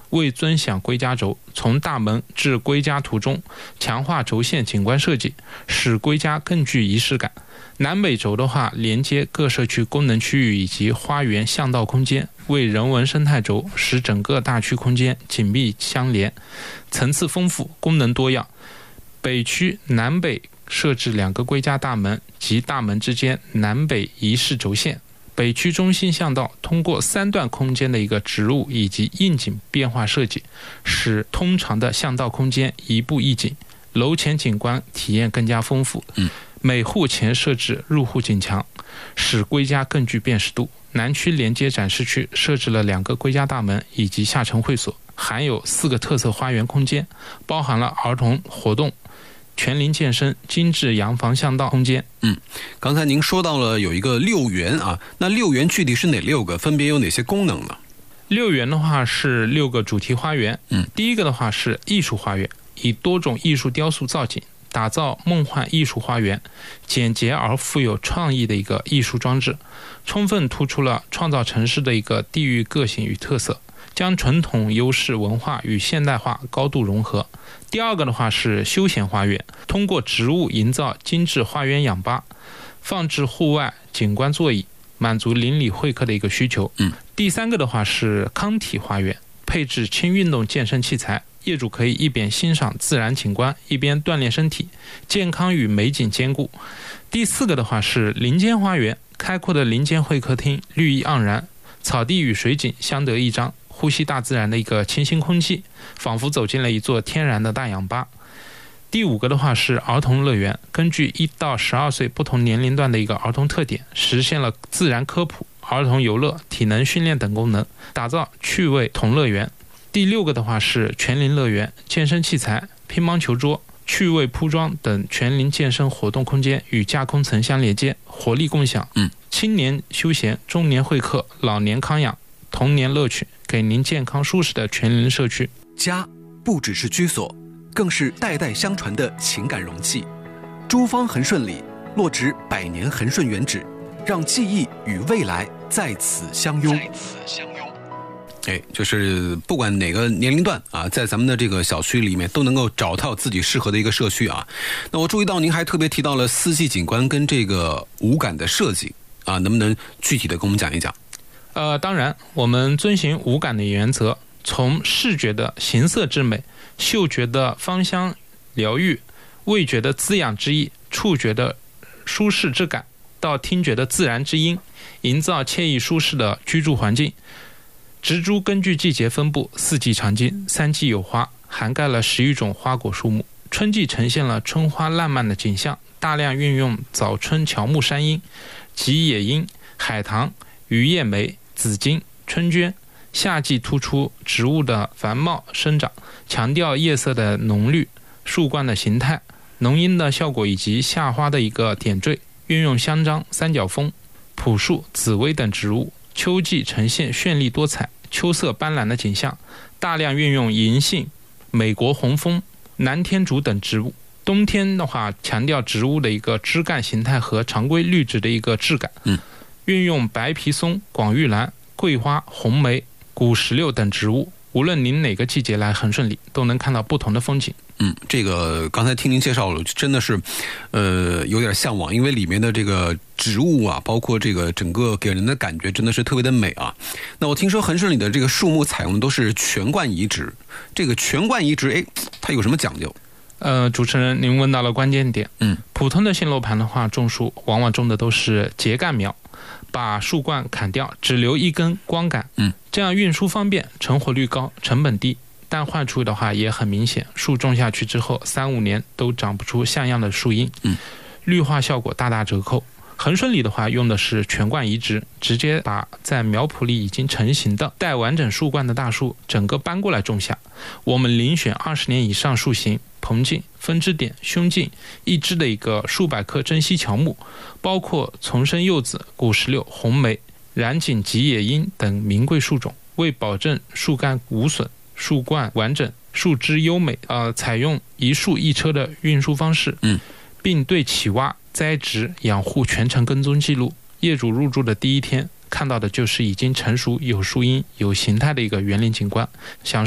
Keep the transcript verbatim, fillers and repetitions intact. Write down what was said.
为尊享归家轴，从大门至归家途中强化轴线景观设计，使归家更具仪式感。南北轴的话，连接各社区功能区域以及花园巷道空间，为人文生态轴，使整个大区空间紧密相连，层次丰富，功能多样。北区南北设置两个归家大门及大门之间南北仪式轴线。北区中心巷道通过三段空间的一个植物以及应景变化设计，使通常的巷道空间一步一景，楼前景观体验更加丰富。 嗯， 每户前设置入户景墙，使归家更具辨识度。南区连接展示区设置了两个归家大门以及下沉会所，含有四个特色花园空间，包含了儿童活动、全龄健身、精致洋房巷道空间。 嗯，刚才您说到了有一个六园啊，那六园具体是哪六个？分别有哪些功能呢？ 六园的话是六个主题花园。 嗯， 第一个的话是艺术花园，以多种艺术雕塑造景，打造梦幻艺术花园，简洁而富有创意的一个艺术装置，充分突出了创造城市的一个地域个性与特色，将传统优势文化与现代化高度融合。第二个的话是休闲花园，通过植物营造精致花园氧吧，放置户外景观座椅，满足邻里会客的一个需求。 嗯， 第三个的话是康体花园，配置轻运动健身器材，业主可以一边欣赏自然景观，一边锻炼身体，健康与美景兼顾。第四个的话是林间花园，开阔的林间会客厅，绿意盎然，草地与水景相得益彰，呼吸大自然的一个清新空气，仿佛走进了一座天然的大氧吧。第五个的话是儿童乐园，根据一到十二岁不同年龄段的一个儿童特点，实现了自然科普、儿童游乐、体能训练等功能，打造趣味童乐园。第六个的话是全龄乐园，健身器材、乒乓球桌、趣味铺装等全龄健身活动空间与架空层相连接，活力共享。 嗯， 青年休闲、中年会客、老年康养、童年乐趣，给您健康舒适的全龄社区。 家不只是居所，更是代代相传的情感容器。诸方恒顺里落植百年恒顺原址，让记忆与未来在此相拥。在此相拥。 哎，就是不管哪个年龄段啊，在咱们的这个小区里面都能够找到自己适合的一个社区啊。那我注意到您还特别提到了四季景观跟这个五感的设计啊，能不能具体的跟我们讲一讲？ 呃，当然，我们遵循五感的原则，从视觉的形色之美、嗅觉的芳香疗愈、味觉的滋养之意、触觉的舒适之感，到听觉的自然之音，营造惬意舒适的居住环境。植株根据季节分布，四季常青，三季有花，涵盖了十余种花果树木。春季呈现了春花烂漫的景象，大量运用早春乔木山樱、吉野樱、海棠、鱼叶梅、紫荆、春鹃。夏季突出植物的繁茂生长，强调叶色的浓绿、树冠的形态、浓荫的效果以及夏花的一个点缀，运用香樟、三角枫、朴树、紫薇等植物。秋季呈现绚丽多彩、秋色斑斓的景象，大量运用银杏、美国红枫、南天竹等植物。冬天的话，强调植物的一个枝干形态和常规绿植的一个质感。 嗯， 运用白皮松、广玉兰、桂花、红梅、古石榴等植物，无论您哪个季节来恒顺里，都能看到不同的风景。 嗯，这个刚才听您介绍了，真的是，呃，有点向往，因为里面的这个植物啊，包括这个整个给人的感觉，真的是特别的美啊。那我听说恒顺里的这个树木采用的都是全冠移植，这个全冠移植，哎，它有什么讲究？ 呃，主持人，您问到了关键点。 嗯， 普通的新楼盘的话，种树往往种的都是秸秆苗，把树冠砍掉，只留一根光杆。 嗯， 这样运输方便，成活率高，成本低。但坏处的话也很明显，树种下去之后三五年都长不出像样的树荫， 嗯， 绿化效果大打折扣。恒顺里的话用的是全冠移植，直接把在苗圃里已经成型的带完整树冠的大树整个搬过来种下。我们遴选二十年以上树型、棚径、分支点、胸径一支的一个数百棵珍稀乔木，包括丛生柚子、古石榴、红梅、染井吉野樱等名贵树种，为保证树干无损、树冠完整、树枝优美，呃，采用一树一车的运输方式， 嗯， 并对起挖、栽植、养护全程跟踪记录。业主入住的第一天看到的就是已经成熟、有树荫、有形态的一个园林景观，享受